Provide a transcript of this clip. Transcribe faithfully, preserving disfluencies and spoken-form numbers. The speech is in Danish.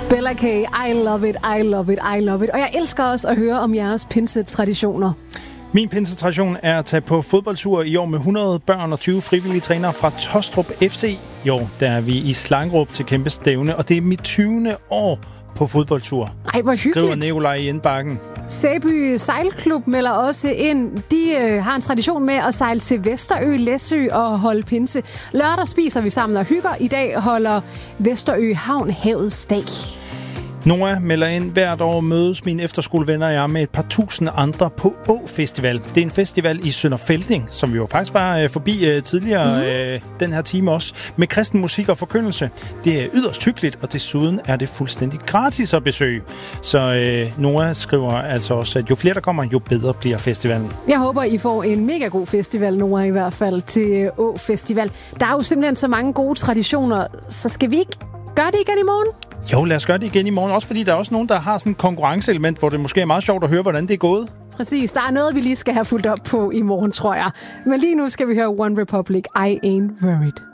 Bella K, I love it, I love it, I love it. Og jeg elsker også at høre om jeres pinsetraditioner. Min pinsetradition er at tage på fodboldtur i år med hundrede børn og tyve frivillige trænere fra Tostrup F C. I år der er vi i Slangerup til kæmpe stævne, og det er mit tyvende år på fodboldtur. Ej, hvor hyggeligt. Skriver Nikolaj i indbakken. Sæby Sejlklub melder også ind. De øh, har en tradition med at sejle til Vesterø, Læsø og holde pinse. Lørdag spiser vi sammen og hygger. I dag holder Vesterø Havn Havets Dag. Noah melder ind, hvert år mødes mine efterskolevenner og jeg med et par tusind andre på Å Festival. Det er en festival i Sønder Felding, som vi jo faktisk var øh, forbi øh, tidligere mm. øh, den her time også, med kristen musik og forkyndelse. Det er yderst hyggeligt, og desuden er det fuldstændig gratis at besøge. Så øh, Noah skriver altså også, at jo flere der kommer, jo bedre bliver festivalen. Jeg håber, I får en mega god festival, Noah, i hvert fald til Å Festival. Der er jo simpelthen så mange gode traditioner, så skal vi ikke gøre det igen i morgen? Jo, lad os gøre det igen i morgen. Også fordi der er også nogen, der har sådan et konkurrenceelement, hvor det måske er meget sjovt at høre, hvordan det er gået. Præcis. Der er noget, vi lige skal have fulgt op på i morgen, tror jeg. Men lige nu skal vi høre One Republic, I Ain't Worried.